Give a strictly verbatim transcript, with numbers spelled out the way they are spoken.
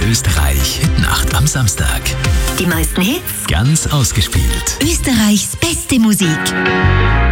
Österreich Hitnacht am Samstag. Die meisten Hits, Ganz ausgespielt. Österreichs beste Musik.